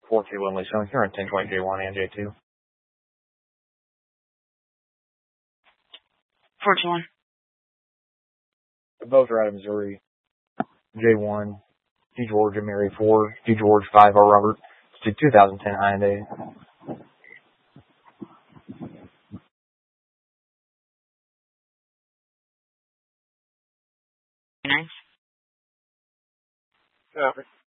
421 Lisa. You're on 1020 J1 and J2. 421. Both are out of Missouri. J1, D. George and Mary 4, D. George 5, R. Robert. It's a 2010 Hyundai. Nice. Yeah.